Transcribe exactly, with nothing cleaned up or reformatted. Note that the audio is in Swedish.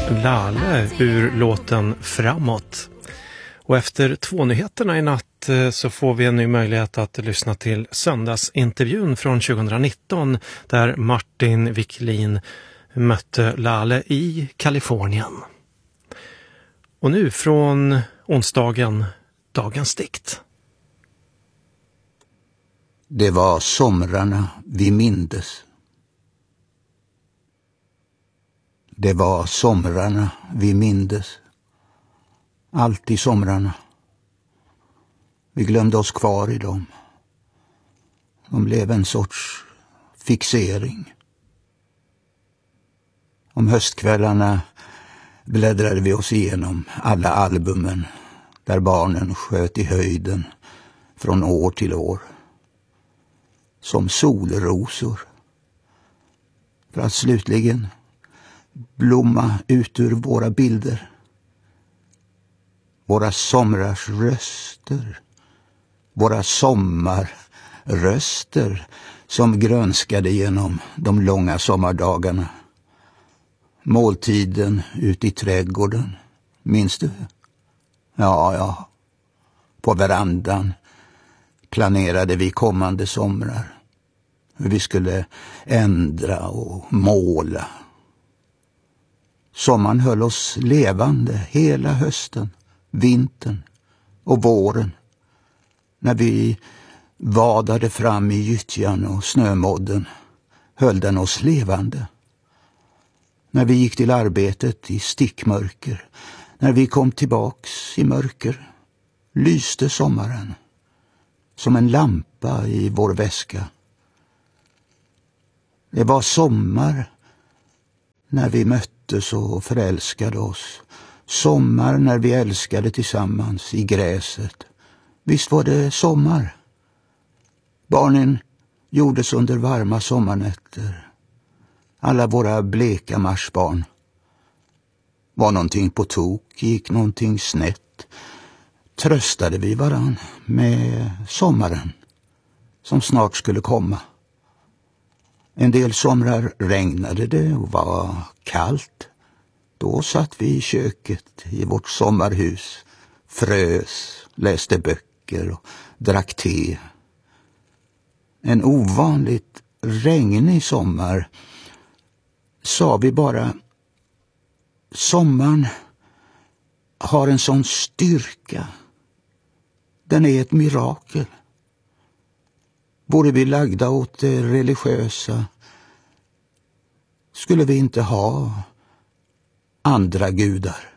Laleh ur låten Framåt. Och efter två nyheterna i natt så får vi en ny möjlighet att lyssna till söndagsintervjun från tjugonitton där Martin Wiklin mötte Laleh i Kalifornien. Och nu från onsdagen, dagens dikt. Det var somrarna vi mindes. Det var somrarna vi mindes. Alltid somrarna. Vi glömde oss kvar i dem. De blev en sorts fixering. Om höstkvällarna bläddrade vi oss igenom alla albumen där barnen sköt i höjden från år till år. Som solrosor. För att slutligen blomma ut ur våra bilder. Våra somrars röster. Våra sommarröster som grönskade genom de långa sommardagarna. Måltiden ute i trädgården. Minns du? Ja, ja. På verandan planerade vi kommande somrar. Hur vi skulle ändra och måla. Sommaren höll oss levande hela hösten, vintern och våren. När vi vadade fram i gyttjan och snömodden höll den oss levande. När vi gick till arbetet i stickmörker, när vi kom tillbaks i mörker, lyste sommaren som en lampa i vår väska. Det var sommar när vi möttes och förälskade oss. Sommar när vi älskade tillsammans i gräset. Visst var det sommar. Barnen gjordes under varma sommarnätter. Alla våra bleka marsbarn. Var någonting på tok, gick någonting snett. Tröstade vi varann med sommaren som snart skulle komma. En del somrar regnade det och var kallt. Då satt vi i köket i vårt sommarhus, frös, läste böcker och drack te. En ovanligt regnig sommar sa vi bara, sommaren har en sån styrka. Den är ett mirakel. Vore vi lagda åt det religiösa skulle vi inte ha andra gudar.